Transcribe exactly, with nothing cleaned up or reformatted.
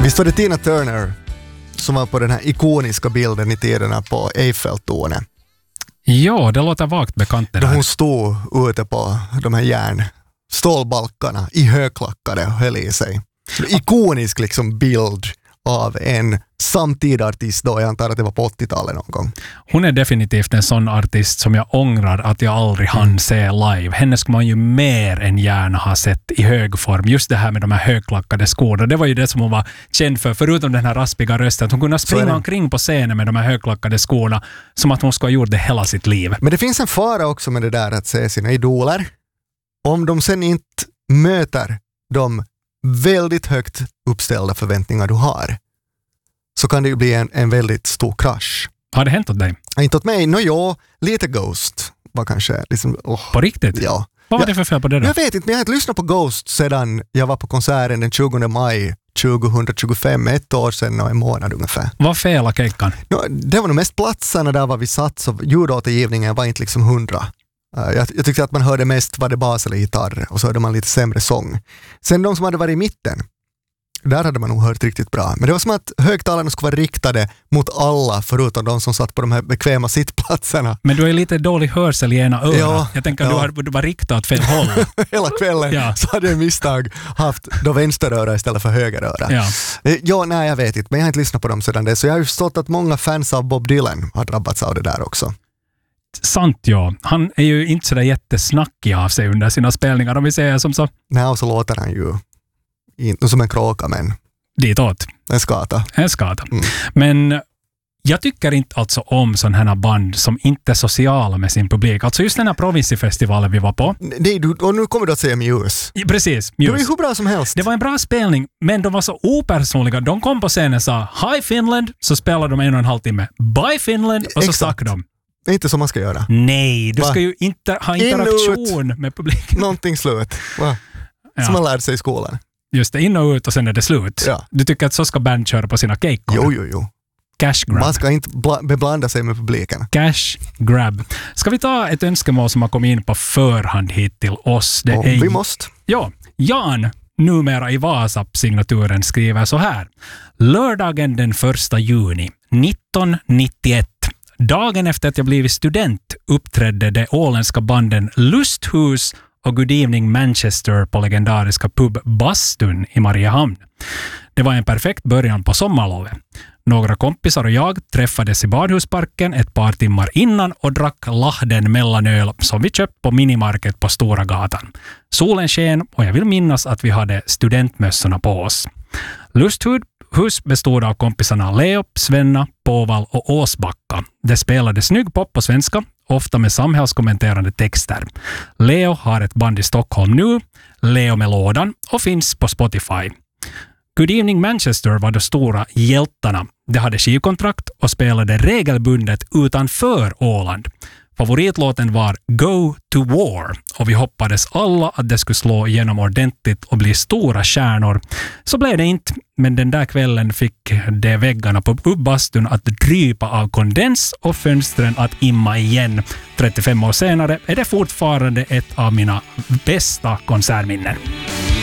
Visst var det Tina Turner som var på den här ikoniska bilden i tiderna på Eiffeltornet? Ja, det låter vagt bekant det där. Då hon stod ute på de här järnstålbalkarna i högklackade och höll i sig. Ikonisk liksom bild av en samtida artist då. Jag antar att det var på åttiotalet någon gång. Hon är definitivt en sån artist som jag ångrar att jag aldrig hann mm. se live. Henne skulle man ju mer än gärna ha sett i hög form. Just det här med de här högklackade skorna. Det var ju det som hon var känd för. Förutom den här raspiga rösten. Att hon kunde springa omkring på scenen med de här högklackade skorna som att hon skulle ha gjort det hela sitt liv. Men det finns en fara också med det där att se sina idoler. Om de sen inte möter de väldigt högt uppställda förväntningar du har, så kan det ju bli en, en väldigt stor krasch. Har det hänt åt dig? Inte åt mig. Nå, ja, lite Ghost var kanske liksom... Oh, på riktigt? Ja. Vad var jag, det för fel på det då? Jag vet inte, men jag har inte lyssnat på Ghost sedan jag var på konserten den tjugonde maj tjugohundratjugofem, ett år sedan och en månad ungefär. Vad fel kejkan? No, det var nog mest platserna där var vi satt, så ljudåtergivningen var inte liksom hundra. Uh, jag, jag tyckte att man hörde mest var det bas eller gitarr och så hörde man lite sämre sång. Sen de som hade varit i mitten, där hade man nog hört riktigt bra. Men det var som att högtalarna skulle vara riktade mot alla förutom de som satt på de här bekväma sittplatserna. Men du är lite dålig hörsel i ena öra. Ja, jag tänker att ja. du, har, du var riktad åt fel håll. Hela kvällen ja. så hade jag misstag haft då vänsteröra istället för högeröra. Ja. ja, nej jag vet inte. Men jag har inte lyssnat på dem sedan det. Så jag har ju förstått att många fans av Bob Dylan har drabbats av det där också. Sant, ja. Han är ju inte sådär jättesnackig av sig under sina spelningar, om vi säger som så. Nej, och så låter han ju inte som en kråka, men ditåt. En skata. En skata. Mm. Men jag tycker inte alltså om sådana här band som inte är sociala med sin publik. Alltså just den här Provinci-festivalen vi var på. Nej, du, och nu kommer du att säga Muse. Ja, precis, Muse. Det var ju hur bra som helst. Det var en bra spelning, men de var så opersonliga. De kom på scenen och sa Hi Finland, så spelade de en och en halv timme. Bye Finland, och så stack de. Det är inte så man ska göra. Nej, du Va? ska ju inte ha interaktion in med publiken. Någonting slut. Va? Ja. Som man lärde sig i skolan. Just det, in och ut och sen är det slut. Ja. Du tycker att så ska band köra på sina kejkor? Jo, jo, jo. Cash grab. Man ska inte bla- beblanda sig med publiken. Cash grab. Ska vi ta ett önskemål som har kommit in på förhand hit till oss? Det Om är... vi måste. Ja, Jan, numera i Vasa-signaturen, skriver så här. Lördagen den första juni nittonhundranittioett. Dagen efter att jag blivit student uppträdde de åländska banden Lusthus och Good Evening Manchester på legendariska pub Bastun i Mariehamn. Det var en perfekt början på sommarlovet. Några kompisar och jag träffades i Badhusparken ett par timmar innan och drack Lahden mellanöl som vi köpt på minimarket på Stora gatan. Solen sken och jag vill minnas att vi hade studentmössorna på oss. Lusthus Hus bestod av kompisarna Leo, Svenna, Påval och Åsbacka. Det spelade snygg pop på svenska, ofta med samhällskommenterande texter. Leo har ett band i Stockholm nu, Leo med lådan, och finns på Spotify. Good Evening Manchester var de stora hjältarna. De hade skivkontrakt och spelade regelbundet utanför Åland. Favoritlåten var Go to War och vi hoppades alla att det skulle slå igenom ordentligt och bli stora stjärnor. Så blev det inte, men den där kvällen fick de väggarna på Ubbastun att drypa av kondens och fönstren att imma igen. trettiofem år senare är det fortfarande ett av mina bästa konsertminnen.